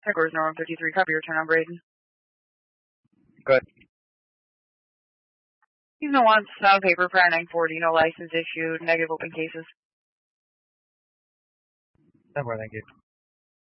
Headquarters Norm 53, copy, return on Braden. Good. He's no wants on paper, prior 940, no license issued, negative open cases. No more, thank you.